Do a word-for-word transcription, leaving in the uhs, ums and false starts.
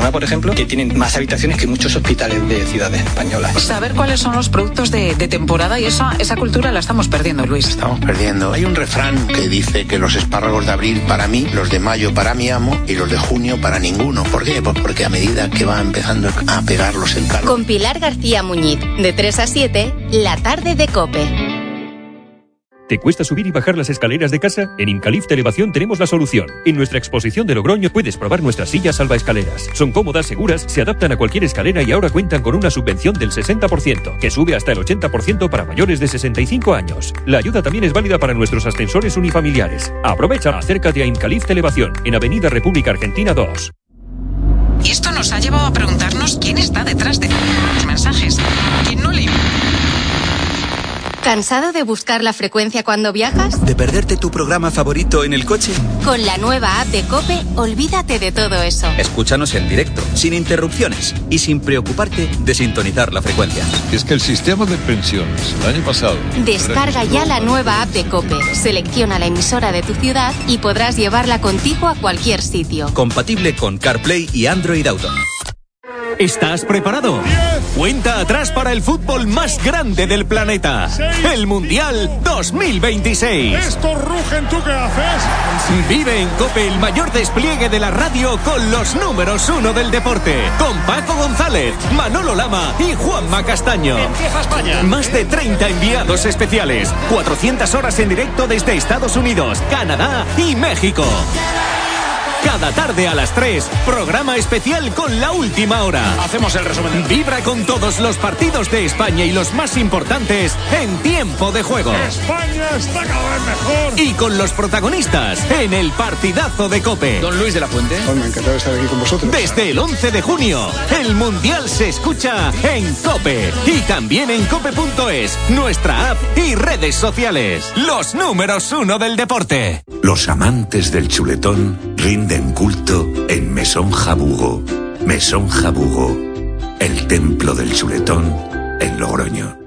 Barcelona, por ejemplo, que tienen más habitaciones que muchos hospitales de ciudades españolas. Saber cuáles son los productos de, de temporada y esa, esa cultura la estamos perdiendo, Luis. Estamos perdiendo. Hay un refrán que dice que los espárragos de abril para mí, los de mayo para mi amo y los de junio para ninguno. ¿Por qué? Pues porque a medida que va empezando a pegarlos el calor. Con Pilar García Muñiz, de tres a siete, la tarde de COPE. ¿Te cuesta subir y bajar las escaleras de casa? En Incalift Elevación tenemos la solución. En nuestra exposición de Logroño puedes probar nuestras sillas salvaescaleras. Son cómodas, seguras, se adaptan a cualquier escalera y ahora cuentan con una subvención del sesenta por ciento, que sube hasta el ochenta por ciento para mayores de sesenta y cinco años. La ayuda también es válida para nuestros ascensores unifamiliares. Aprovecha, acércate a Incalift Elevación, en Avenida República Argentina dos. Y esto nos ha llevado a preguntarnos quién está detrás de los mensajes. ¿Quién no lee? ¿Cansado de buscar la frecuencia cuando viajas? ¿De perderte tu programa favorito en el coche? Con la nueva app de COPE, olvídate de todo eso. Escúchanos en directo, sin interrupciones y sin preocuparte de sintonizar la frecuencia. Es que el sistema de pensiones, el año pasado... Descarga ya la nueva app de COPE, selecciona la emisora de tu ciudad y podrás llevarla contigo a cualquier sitio. Compatible con CarPlay y Android Auto. ¿Estás preparado? Cuenta atrás para el fútbol más grande del planeta. El Mundial dos mil veintiséis. Esto rugen, ¿tú qué haces? Vive en COPE el mayor despliegue de la radio con los números uno del deporte. Con Paco González, Manolo Lama y Juanma Castaño. Empieza España. Más de treinta enviados especiales. cuatrocientas horas en directo desde Estados Unidos, Canadá y México. Cada tarde a las tres, programa especial con la última hora. Hacemos el resumen. Vibra con todos los partidos de España y los más importantes en tiempo de juego. España está cada vez mejor. Y con los protagonistas en el partidazo de COPE. Don Luis de la Fuente. Bueno, encantado de estar aquí con vosotros. Desde el once de junio, el Mundial se escucha en COPE. Y también en cope punto es, nuestra app y redes sociales. Los números uno del deporte. Los amantes del chuletón rinden culto en Mesón Jabugo. Mesón Jabugo, el templo del chuletón en Logroño.